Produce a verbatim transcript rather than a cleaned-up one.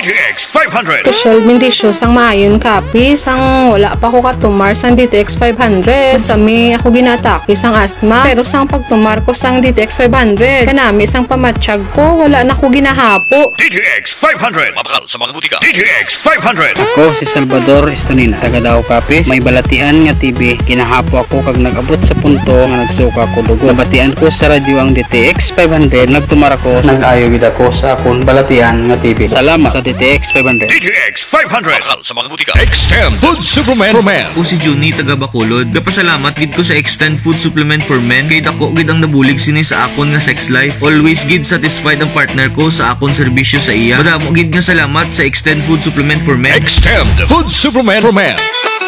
T T X five hundred. Special bendisyo sang maayon kapis. Sang wala pa ko katumar sang D T X five hundred. Sami ako ginataki sang asma. Pero sang pagtumar ko sang D T X five hundred. Kanami sang pamatsyag ko. Wala na ko ginahapo. T T X five hundred. Mabakal sa mga butika. T T X five hundred. Ako si Salvador Estanina, taga Dao Kapis. May balatian nga T V. Kinahapo ako kag nag-abot sa punto nga nagsuka ko dugo. Nabatian ko sa radyo ang D T X five hundred. Nagtumar ako. Nag-ayo gid ako sa akong balatian nga T V. Salamat sa D T X five hundred. T T X five hundred. Mabakal sa mga butika. Extend Food Superman for Men. Ako si Juni taga Bacolod. Kapasalamat gid ko sa Extend Food Supplement for Men kay dako gid ang nabulig sini sa akon nga sex life. Always gid satisfied ang partner ko sa akon serbisyo sa iya. Madamo gid nga salamat sa Extend Food Supplement for Men. Extend Food Superman for Men.